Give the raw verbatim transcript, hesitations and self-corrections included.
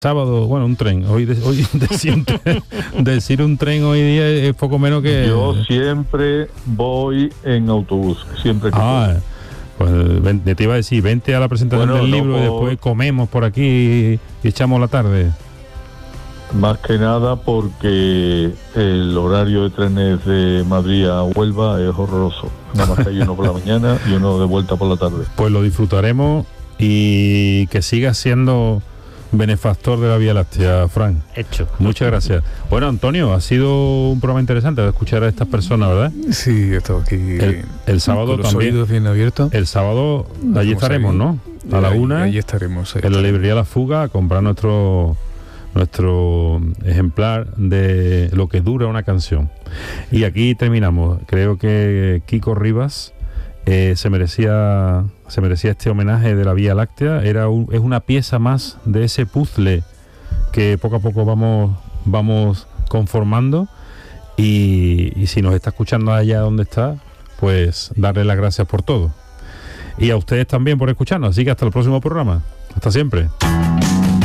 Sábado, bueno, un tren. Hoy, de, hoy decir, un tren, decir un tren hoy día es poco menos que... Yo siempre voy en autobús, siempre que Ah, puedo. Pues ven, te iba a decir, vente a la presentación bueno, del no libro por... y después comemos por aquí y, y echamos la tarde. Más que nada porque el horario de trenes de Madrid a Huelva es horroroso. Nada más que hay uno por la mañana y uno de vuelta por la tarde. Pues lo disfrutaremos y que siga siendo benefactor de la Vía Láctea, Fran. Hecho. Muchas gracias. Bueno, Antonio, ha sido un programa interesante de escuchar a estas personas, ¿verdad? Sí, he estado aquí. El, el sábado con los también. oídos bien abiertos. El sábado allí estaremos, ahí, ¿no? A la ahí, una. Allí estaremos. Ahí en la estaremos. librería La Fuga a comprar nuestro nuestro ejemplar de Lo que dura una canción. Y aquí terminamos. Creo que Kiko Rivas eh, se merecía se merecía este homenaje de la Vía Láctea. Era un, es una pieza más de ese puzzle que poco a poco vamos vamos conformando. Y, y si nos está escuchando allá donde está, pues darle las gracias por todo. Y a ustedes también por escucharnos. Así que hasta el próximo programa. Hasta siempre.